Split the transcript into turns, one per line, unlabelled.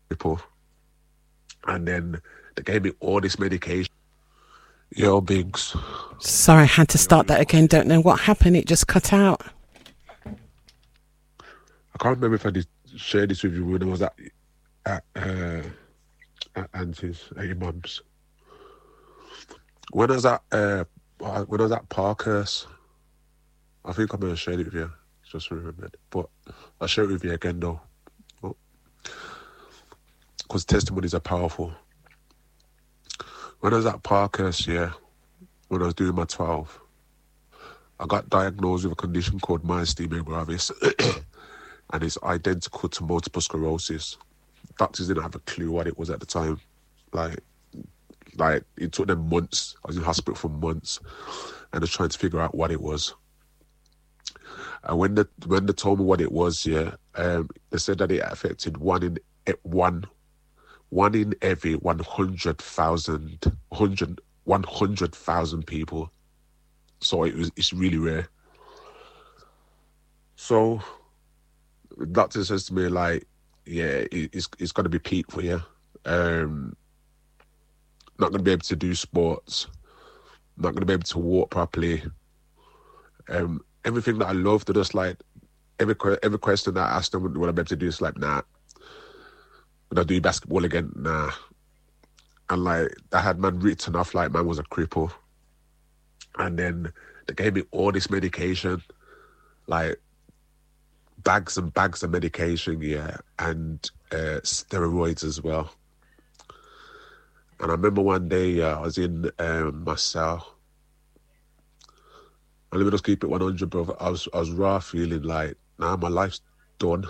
cripple. And then they gave me all this medication. Yo, Biggs.
Sorry, I had to start that again. Don't know what happened. It just cut out.
I can't remember if I did share this with you when I was at Auntie's, at your mum's. When I was at Parkhurst, I think I may have shared it with you. Just remembered, but I'll share it with you again though, because testimonies are powerful. When I was at Parkhurst, when I was doing my 12, I got diagnosed with a condition called myasthenia gravis, and it's identical to multiple sclerosis. Doctors didn't have a clue what it was at the time. Like it took them months. I was in hospital for months, and they're trying to figure out what it was. And when they told me what it was, they said that it affected one in every 100,000 people. So it's really rare. So the doctor says to me, like, yeah, it's going to be peak for you. Not going to be able to do sports. Not going to be able to walk properly. Everything that I love, they're just like, every question that I ask them, what I'm able to do, is like, nah. Would I do basketball again? Nah. And like, I had man written off like man was a cripple. And then they gave me all this medication, like bags and bags of medication, and steroids as well. And I remember one day I was in my cell. And let me just keep it 100, brother. I was raw feeling like, nah, my life's done.